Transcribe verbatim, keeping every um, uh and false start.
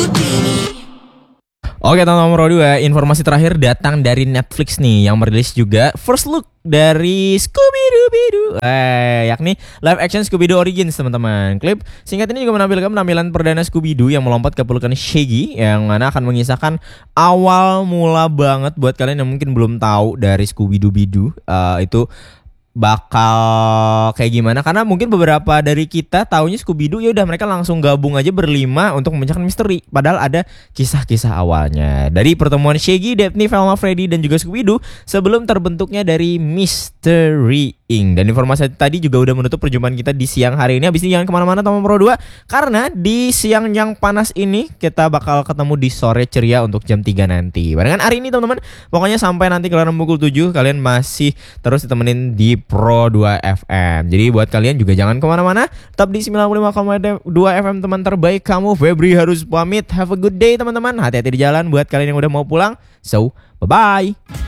Oke teman-teman Pro dua, informasi terakhir datang dari Netflix nih yang merilis juga first look dari Scooby-Doo, eh, yakni live action Scooby-Doo Origins teman-teman. Klip singkat ini juga menampilkan penampilan perdana Scooby-Doo yang melompat ke pelukan Shaggy, yang mana akan mengisahkan awal mula banget buat kalian yang mungkin belum tahu dari Scooby-Doo uh, itu bakal kayak gimana, karena mungkin beberapa dari kita taunya Scooby-Doo ya udah mereka langsung gabung aja berlima untuk memecahkan misteri, padahal ada kisah-kisah awalnya dari pertemuan Shaggy, Daphne, Velma, Freddy dan juga Scooby-Doo sebelum terbentuknya dari Mystery Incorporated. Dan informasi tadi juga udah menutup perjumpaan kita di siang hari ini. Habis ini jangan kemana-mana teman Pro dua, karena di siang yang panas ini kita bakal ketemu di sore ceria untuk jam tiga nanti barengan hari ini teman-teman. Pokoknya sampai nanti kalian pukul tujuh kalian masih terus ditemenin di Pro dua F M. Jadi buat kalian juga jangan kemana-mana, tetap di sembilan puluh lima koma dua F M teman terbaik kamu. Febri harus pamit. Have a good day teman-teman. Hati-hati di jalan buat kalian yang udah mau pulang. So, bye-bye.